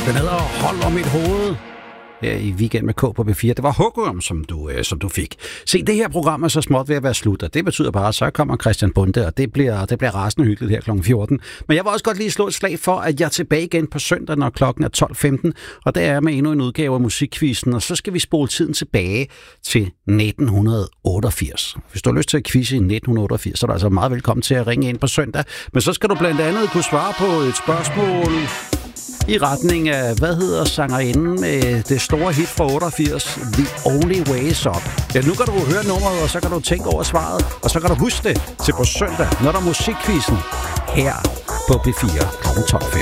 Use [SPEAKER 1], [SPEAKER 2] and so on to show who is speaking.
[SPEAKER 1] dykker ned og holder mit hoved her i Weekend med K på B4. Det var Hugorm, som du fik. Se, det her program er så småt ved at være slut, og det betyder bare, at så kommer Christian Bonde, og det bliver rasende hyggeligt her kl. 14. Men jeg vil også godt lige slå et slag for, at jeg er tilbage igen på søndag, når klokken er 12.15, og der er med endnu en udgave af Musikquizzen, og så skal vi spole tiden tilbage til 1988. Hvis du har lyst til at quizze i 1988, så er du altså meget velkommen til at ringe ind på søndag. Men så skal du blandt andet kunne svare på et spørgsmål i retning af, hvad hedder sangerinden med det store hit fra 88, The Only Way Is Up. Ja, nu kan du høre nummeret, og så kan du tænke over svaret, og så kan du huske det til på søndag, når der er Musikquizzen her på B4 kl. 12.15.